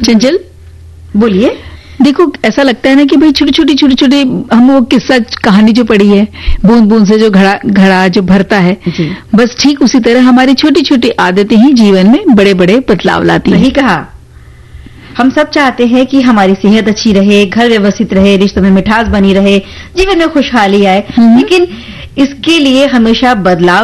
चंचल बोलिए। देखो, ऐसा लगता है ना कि भाई छोटी छोटी हम वो किस्सा कहानी जो पढ़ी है, बूंद बूंद से जो घड़ा जो भरता है, बस ठीक उसी तरह हमारी छोटी छोटी आदतें ही जीवन में बड़े बड़े बदलाव लाती हैं। सही कहा। हम सब चाहते हैं कि हमारी सेहत अच्छी रहे, घर व्यवस्थित रहे, रिश्तों में मिठास बनी रहे, जीवन में खुशहाली आए, लेकिन इसके लिए हमेशा बदलाव